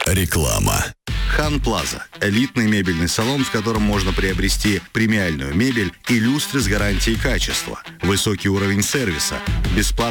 Реклама. Хан Плаза – элитный мебельный салон, в котором можно приобрести премиальную мебель и люстры с гарантией качества, высокий уровень сервиса, бесплатно